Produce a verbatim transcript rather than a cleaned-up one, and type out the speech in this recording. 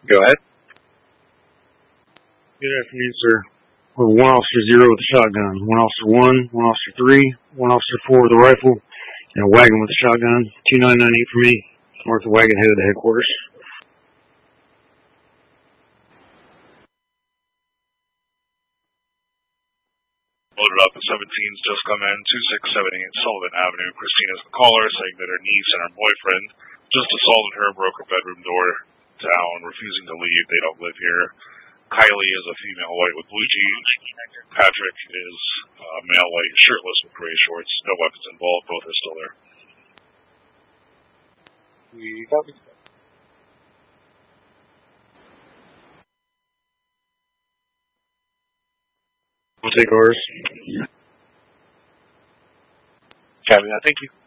Go ahead. Good afternoon, sir. We're one officer zero with a shotgun, one officer one, one officer three, one officer four with a rifle, and a wagon with a shotgun. two nine nine eight for me. North of Wagon headed to headquarters. Loaded up, the seventeen's just come in, two six seven eight Sullivan Avenue. Christina's the caller, saying that her niece and her boyfriend just assaulted her, broke her bedroom door down, refusing to leave. They don't live here. Kylie is a female white with blue jeans. Patrick is uh, male white, shirtless with gray shorts. No weapons involved. Both are still there. We copy. We'll take ours. Copy that. Thank you.